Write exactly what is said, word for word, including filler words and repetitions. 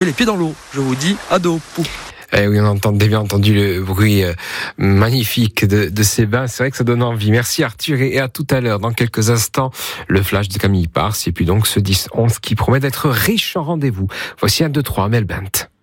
les pieds dans l'eau. Je vous dis ado. Eh oui, on entend bien entendu le bruit euh, magnifique de, de ces bains. C'est vrai que ça donne envie. Merci Arthur et à tout à l'heure. Dans quelques instants, le flash de Camille Pars et puis donc ce dix onze qui promet d'être riche en rendez-vous. Voici un, deux, trois, Mel Bent.